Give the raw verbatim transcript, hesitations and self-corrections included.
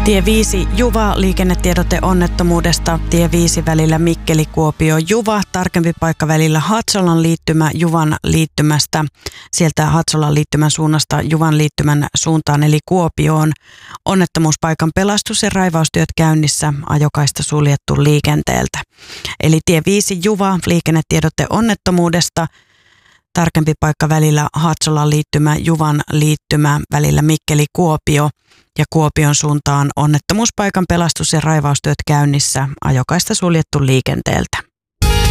Tie viisi Juva, liikennetiedote onnettomuudesta. Tie viisi välillä Mikkeli-Kuopio Juva, tarkempi paikka välillä Hatsolan liittymä Juvan liittymästä. Sieltä Hatsolan liittymän suunnasta Juvan liittymän suuntaan eli Kuopioon. Onnettomuuspaikan pelastus- ja raivaustyöt käynnissä, ajokaista suljettu liikenteeltä. Eli tie viisi Juva, liikennetiedote onnettomuudesta. Tarkempi paikka välillä Hatsolan liittymä, Juvan liittymä välillä Mikkeli-Kuopio ja Kuopion suuntaan onnettomuuspaikan pelastus- ja raivaustyöt käynnissä, ajokaista suljettu liikenteeltä.